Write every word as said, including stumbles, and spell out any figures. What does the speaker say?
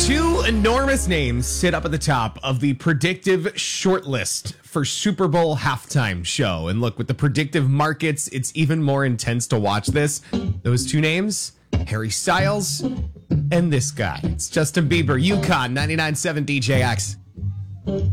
Two enormous names sit up at the top of the predictive shortlist for Super Bowl halftime show. And look, with the predictive markets, it's even more intense to watch this. Those two names, Harry Styles and this guy. It's Justin Bieber, UConn, ninety-nine point seven D J X.